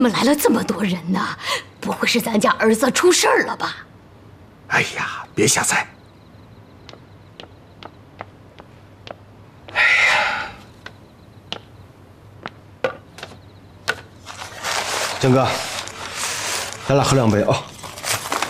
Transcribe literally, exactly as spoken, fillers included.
怎么来了这么多人呢？不会是咱家儿子出事儿了吧？ 哎呀，别瞎猜。哎呀， 江哥，咱俩喝两杯啊。